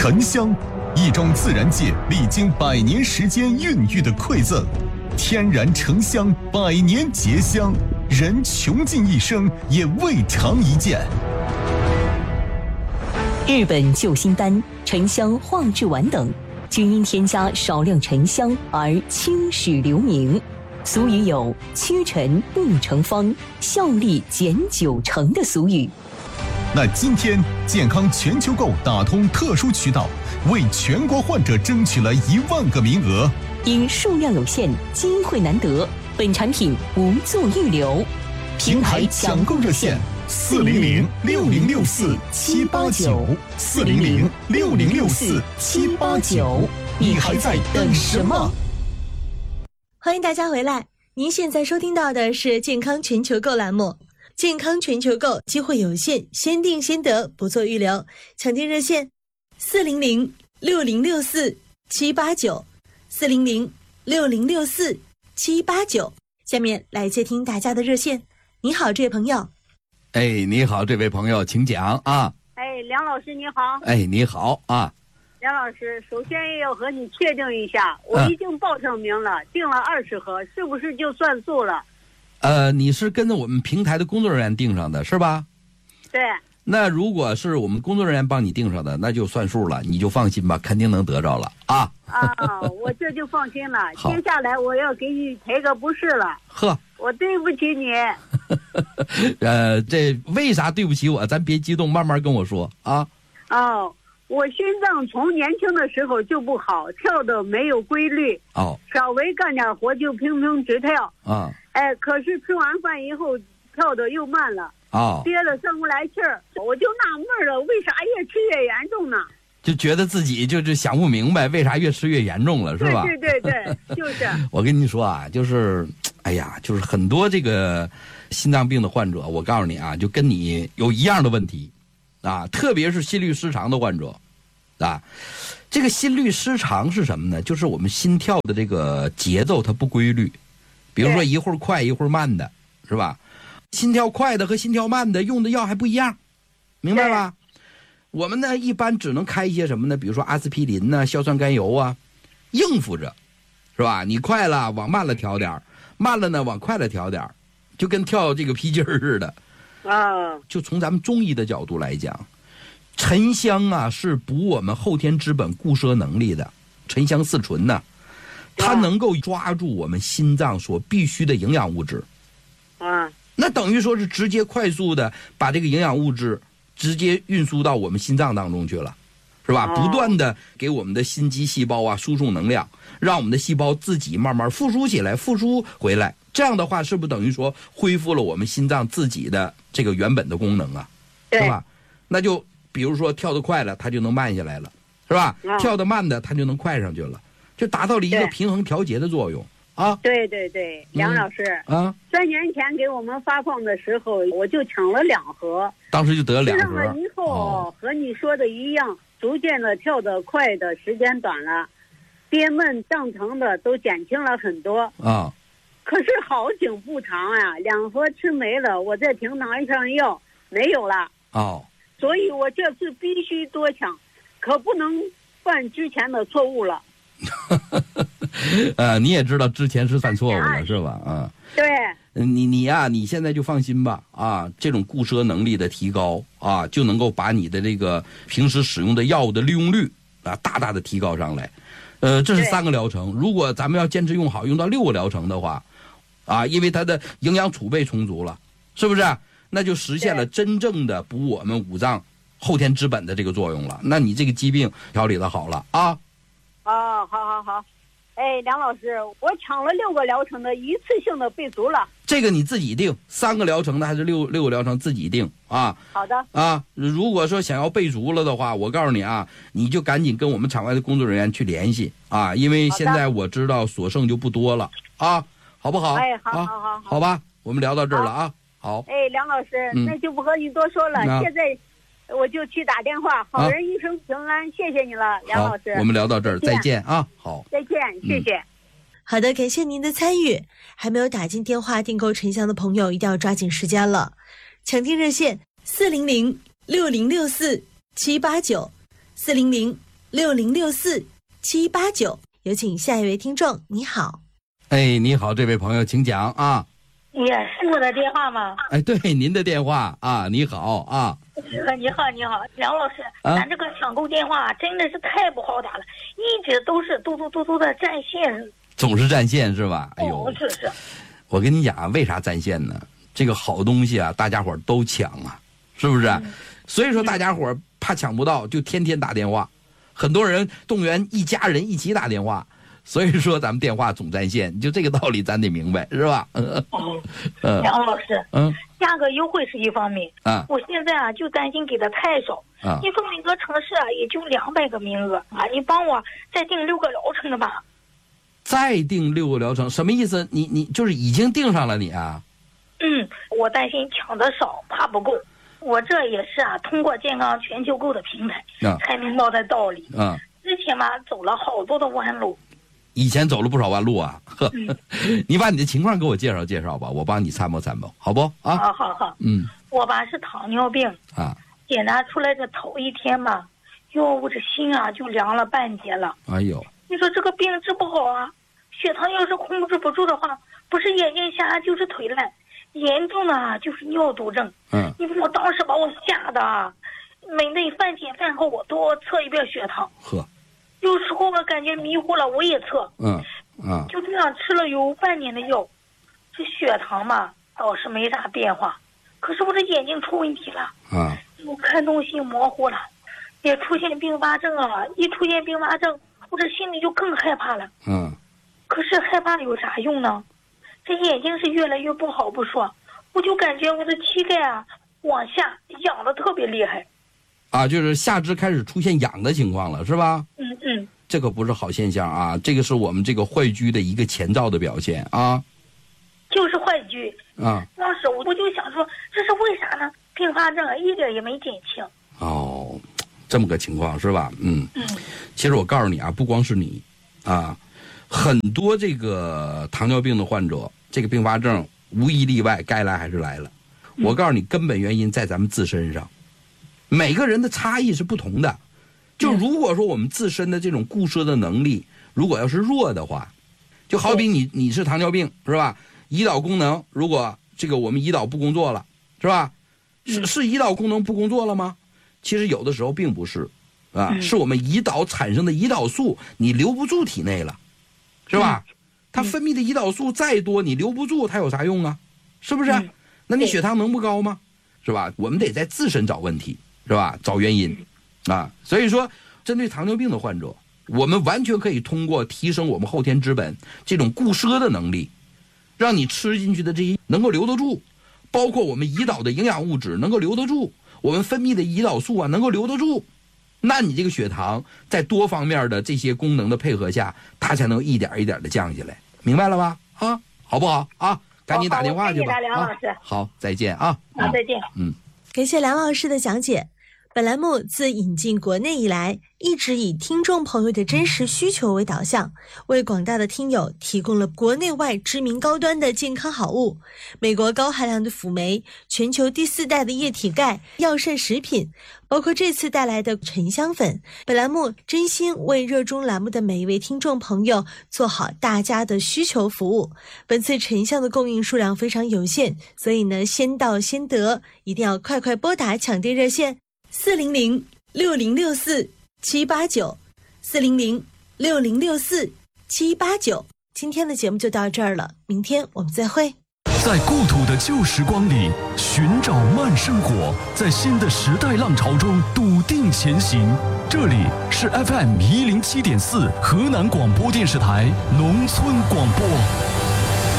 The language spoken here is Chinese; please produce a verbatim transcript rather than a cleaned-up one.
沉香，一种自然界历经百年时间孕育的馈赠，天然沉香，百年结香，人穷尽一生也未尝一见。 日本救心丹、沉香化制丸等，均因添加少量沉香而青史留名。俗语有屈臣不成方，效力减九成的俗语。 那今天健康全球购打通特殊渠道，为全国患者争取了一万个名额。 因数量有限，机会难得，本产品不做预留。 平台抢购热线：四零零六零六四七八九，四零零六零六四七八九。你还在等什么？ 欢迎大家回来，您现在收听到的是健康全球购栏目。健康全球购，机会有限，先定先得，不做预留。抢订热线：四零零六零六四七八九，四零零六零六四七八九。下面来接听大家的热线。你好，这位朋友。 哎，你好，这位朋友，请讲啊。 哎，梁老师你好。 哎，你好啊。 梁老师，首先要和你确定一下，我已经报上名了，嗯、订了二十盒，是不是就算数了？ 呃，你是跟着我们平台的工作人员订上的是吧？ 对。 那如果是我们工作人员帮你订上的，那就算数了，你就放心吧，肯定能得着了啊。 啊，我这就放心了。接下来我要给你赔个不是了。 呵， 我对不起你。 呃，这为啥对不起我？咱别激动，慢慢跟我说啊。 哦。我心脏从年轻的时候就不好，跳的没有规律。哦，稍微干点活就平平直跳。啊，哎，可是吃完饭以后跳的又慢了。哦，憋了上不来气儿，我就纳闷了，为啥越吃越严重呢？ 就觉得自己就是想不明白，为啥越吃越严重了，是吧？ 对对对对，就是。 我跟你说啊，就是，哎呀，就是很多这个心脏病的患者，我告诉你啊，就跟你有一样的问题。啊，特别是心律失常的患者，啊，这个心律失常是什么呢？就是我们心跳的这个节奏它不规律，比如说一会儿快一会儿慢的，是吧？心跳快的和心跳慢的用的药还不一样，明白吧？我们呢一般只能开一些什么呢？比如说阿司匹林呐、硝酸甘油啊，应付着，是吧？你快了往慢了调点，慢了呢往快了调点，就跟跳这个皮筋儿似的。啊，就从咱们中医的角度来讲，沉香啊是补我们后天之本固摄能力的。沉香四醇呢，它能够抓住我们心脏所必需的营养物质。啊，那等于说是直接快速的把这个营养物质直接运输到我们心脏当中去了，是吧？不断的给我们的心肌细胞啊输送能量，让我们的细胞自己慢慢复苏起来，复苏回来。这样的话，是不是等于说恢复了我们心脏自己的这个原本的功能啊？是吧？那就比如说跳得快了，它就能慢下来了，是吧？嗯、跳得慢的，它就能快上去了，就达到了一个平衡调节的作用啊。 对对对，梁老师、嗯、啊，三年前给我们发放的时候，我就抢了两盒， 当时就得了两盒。 吃上了以后、哦，和你说的一样，逐渐的跳得快的时间短了，憋闷胀疼的都减轻了很多啊。可是好景不长呀、啊，两盒吃没了，我在平台上要没有了哦，所以我这次必须多抢，可不能犯之前的错误了。 呃，你也知道之前是犯错误了，是吧？啊， 对， 你你呀、啊，你现在就放心吧啊，这种固摄能力的提高啊，就能够把你的这个平时使用的药物的利用率啊，大大的提高上来。呃，这是三个疗程，如果咱们要坚持用好，用到六个疗程的话。啊，因为它的营养储备充足了，是不是？那就实现了真正的补我们五脏后天之本的这个作用了。那你这个疾病调理的好了啊！ 哦，好好好。哎，梁老师，我抢了六个疗程的一次性的备足了。 这个你自己定，三个疗程的还是六六个疗程自己定啊？ 好的。啊， 如果说想要备足了的话，我告诉你啊，你就赶紧跟我们场外的工作人员去联系啊，因为现在我知道所剩就不多了啊。好不好？ 哎，好，好，好，好， 好吧，我们聊到这儿了啊。好。 哎，梁老师，嗯、那就不和你多说了。嗯、现在我就去打电话，好人一生平安，啊、谢谢你了，梁老师。 我们聊到这儿，再见啊。好， 再见，谢谢。嗯、 好的，感谢您的参与。还没有打进电话订购沉香的朋友，一定要抓紧时间了。抢订热线：四零零六零六四七八九，四零零六零六四七八九。有请下一位听众，你好。 哎，你好，这位朋友，请讲啊。 也是我的电话吗？ 哎，对，您的电话啊，你好啊。 你好，你好，梁老师，啊、咱这个抢购电话真的是太不好打了，一直都是嘟嘟嘟嘟的占线， 总是占线是吧？哎呦， 哦、是是。 我跟你讲，为啥占线呢？这个好东西啊，大家伙都抢啊，是不是？嗯、所以说大家伙怕抢不到，就天天打电话。很多人动员一家人一起打电话，所以说咱们电话总占线，就这个道理咱得明白，是吧？嗯， 梁老师，嗯，价格优惠是一方面啊，我现在啊就担心给的太少啊。你说每个城市啊也就两百个名额啊，你帮我再订六个疗程的吧。 再订六个疗程什么意思？你你就是已经订上了你啊？ 嗯，我担心抢的少，怕不够。我这也是啊，通过健康全球购的平台、啊、才明白的道理。嗯、啊，之前嘛走了好多的弯路， 以前走了不少弯路啊。嗯、你把你的情况给我介绍介绍吧，我帮你参谋参谋，好不？啊， 好好好。嗯，我吧是糖尿病啊，检查出来的头一天嘛，哟，我这心啊就凉了半截了。 哎呦， 你说这个病治不好啊，血糖要是控制不住的话，不是眼睛瞎就是腿烂。严重的就是尿毒症，嗯，你说我当时把我吓的，每顿饭前饭后我都要测一遍血糖， 呵， 有时候我感觉迷糊了我也测， 嗯嗯， 就这样吃了有半年的药，这血糖嘛倒是没啥变化，可是我这眼睛出问题了，啊，我看东西模糊了，也出现并发症啊，一出现并发症，我这心里就更害怕了，嗯，可是害怕有啥用呢？这眼睛是越来越不好不说，我就感觉我的膝盖啊往下痒的特别厉害， 啊，就是下肢开始出现痒的情况了，是吧？ 嗯嗯， 这个不是好现象啊，这个是我们这个坏疽的一个前兆的表现啊。 就是坏疽啊，当时我我就想说，这是为啥呢？并发症一点也没减轻。 哦，这么个情况是吧？嗯嗯，其实我告诉你啊，不光是你啊。很多这个糖尿病的患者，这个并发症无一例外该来还是来了。我告诉你，根本原因在咱们自身上，每个人的差异是不同的。就如果说我们自身的这种固摄的能力，如果要是弱的话，就好比你你是糖尿病是吧？胰岛功能如果这个我们胰岛不工作了是吧？是是胰岛功能不工作了吗？其实有的时候并不是，啊，是我们胰岛产生的胰岛素你留不住体内了。是吧？它分泌的胰岛素再多，你留不住，它有啥用啊？是不是？那你血糖能不高吗？是吧？我们得在自身找问题，是吧？找原因啊。所以说，针对糖尿病的患者，我们完全可以通过提升我们后天之本这种固摄的能力，让你吃进去的这些能够留得住，包括我们胰岛的营养物质能够留得住，我们分泌的胰岛素啊能够留得住。那你这个血糖在多方面的这些功能的配合下，它才能一点一点的降下来，明白了吧？啊，好不好啊？赶紧打电话去吧。 梁老师， 啊、好，再见啊！ 好，再见。 嗯， 感谢梁老师的讲解。本栏目自引进国内以来，一直以听众朋友的真实需求为导向，为广大的听友提供了国内外知名高端的健康好物，美国高含量的辅酶，全球第四代的液体钙，药膳食品，包括这次带来的沉香粉。本栏目真心为热衷栏目的每一位听众朋友做好大家的需求服务。本次沉香的供应数量非常有限，所以呢，先到先得，一定要快快拨打抢订热线四零零六零六四七八九，四零零六零六四七八九。今天的节目就到这儿了，明天我们再会。 在故土的旧时光里寻找慢生活，在新的时代浪潮中笃定前行。这里是 F M 一零七点四河南广播电视台农村广播。